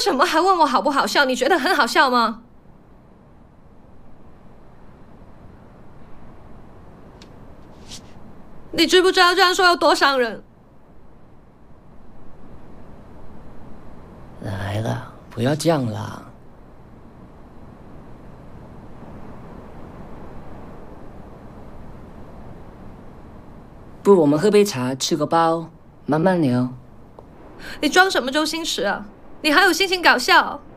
什么还问我好不好笑？你觉得很好笑吗？你知不知道这样说有多伤人？ 来了，不要这样啦。不如我们喝杯茶，吃个包，慢慢聊。 你装什么周星驰啊？你还有心情搞笑？